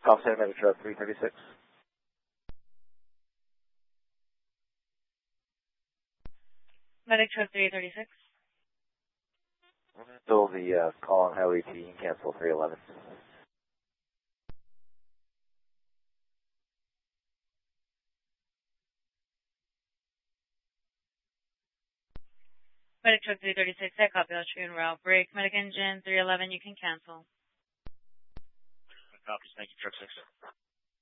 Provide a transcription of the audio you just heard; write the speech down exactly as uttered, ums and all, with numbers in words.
Call San Medic Truck three thirty-six. Medic Truck three thirty-six. Still the uh, call on Highway T, cancel three eleven. Medic Truck three thirty-six, I copy that train route break. Medic Engine three eleven, you can cancel. Copies, thank you, Truck six.